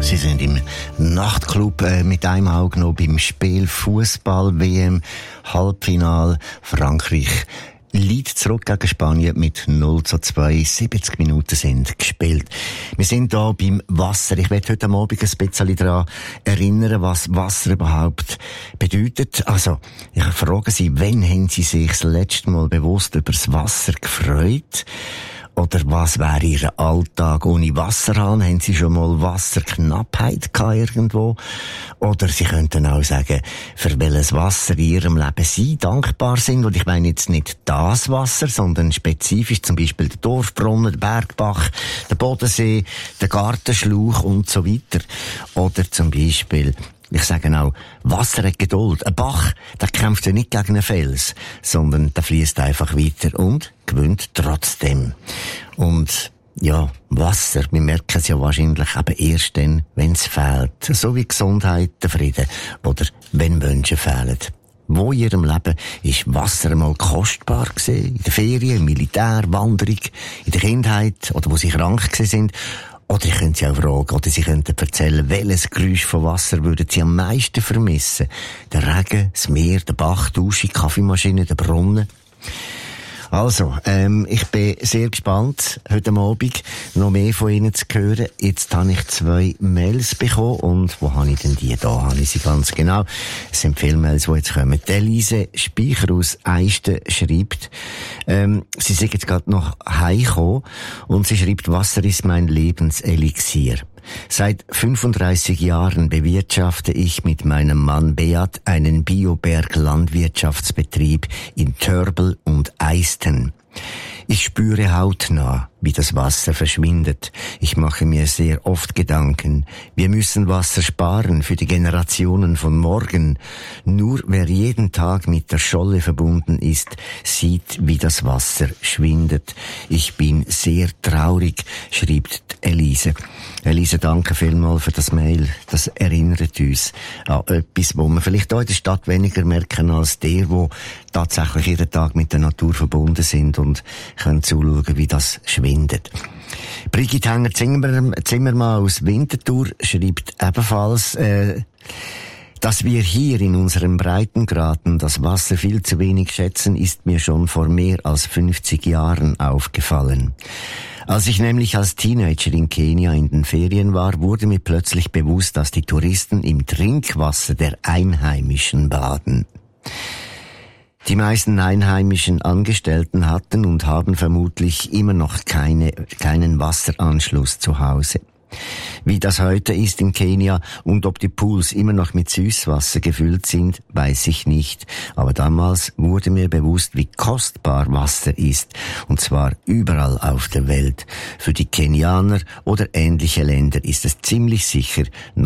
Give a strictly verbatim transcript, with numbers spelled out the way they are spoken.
Sie sind im Nachtclub äh, mit einem Auge noch beim Spiel Fußball-W M Halbfinal. Frankreich liegt zurück gegen Spanien mit null zu zwei. siebzig Minuten sind gespielt. Wir sind hier beim Wasser. Ich werde heute Abend ein bisschen daran erinnern, was Wasser überhaupt bedeutet. Also, ich frage Sie, wann haben Sie sich das letzte Mal bewusst über das Wasser gefreut? Oder was wäre Ihr Alltag ohne Wasserhahn? Haben Sie schon mal Wasserknappheit gehabt irgendwo? Oder Sie könnten auch sagen, für welches Wasser in Ihrem Leben Sie dankbar sind. Und ich meine jetzt nicht das Wasser, sondern spezifisch zum Beispiel der Dorfbrunnen, der Bergbach, der Bodensee, der Gartenschlauch und so weiter. Oder zum Beispiel, ich sage auch, Wasser hat Geduld. Ein Bach, der kämpft ja nicht gegen einen Fels, sondern der fließt einfach weiter und gewinnt trotzdem. Und ja, Wasser, wir merken es ja wahrscheinlich eben erst dann, wenn es fehlt. So wie Gesundheit, der Frieden oder wenn Wünsche fehlen. Wo in Ihrem Leben ist Wasser einmal kostbar gewesen? In der Ferien, im Militär, Wanderung, in der Kindheit oder wo Sie krank gewesen sind? Oder ich könnte Sie auch fragen, oder Sie könnten erzählen, welches Geräusch von Wasser würden Sie am meisten vermissen? Der Regen, das Meer, der Bach, die Dusche, die Kaffeemaschine, der Brunnen? Also, ähm, ich bin sehr gespannt, heute Abend noch mehr von Ihnen zu hören. Jetzt habe ich zwei Mails bekommen. Und wo habe ich denn die? Da habe ich sie ganz genau. Es sind viele Mails, die jetzt kommen. Elise Speicher aus Eisten schreibt, ähm, sie sind jetzt gerade noch heimgekommen und sie schreibt, Wasser ist mein Lebenselixier. Seit fünfunddreißig Jahren bewirtschafte ich mit meinem Mann Beat einen Bioberg-Landwirtschaftsbetrieb in Törbel und Eisten. Ich spüre hautnah, wie das Wasser verschwindet. Ich mache mir sehr oft Gedanken. Wir müssen Wasser sparen für die Generationen von morgen. Nur wer jeden Tag mit der Scholle verbunden ist, sieht, wie das Wasser schwindet. Ich bin sehr traurig, schreibt Elise. Elise, danke vielmals für das Mail. Das erinnert uns an etwas, wo wir vielleicht hier in der Stadt weniger merken als der, wo tatsächlich jeden Tag mit der Natur verbunden sind und können zuschauen, wie das schwindet. Brigitte Hänger-Zimmermann aus Winterthur schreibt ebenfalls, äh, dass wir hier in unserem Breitengraden das Wasser viel zu wenig schätzen, ist mir schon vor mehr als fünfzig Jahren aufgefallen. Als ich nämlich als Teenager in Kenia in den Ferien war, wurde mir plötzlich bewusst, dass die Touristen im Trinkwasser der Einheimischen baden. Die meisten einheimischen Angestellten hatten und haben vermutlich immer noch keine, keinen Wasseranschluss zu Hause. Wie das heute ist in Kenia und ob die Pools immer noch mit Süßwasser gefüllt sind, weiß ich nicht. Aber damals wurde mir bewusst, wie kostbar Wasser ist. Und zwar überall auf der Welt. Für die Kenianer oder ähnliche Länder ist es ziemlich sicher noch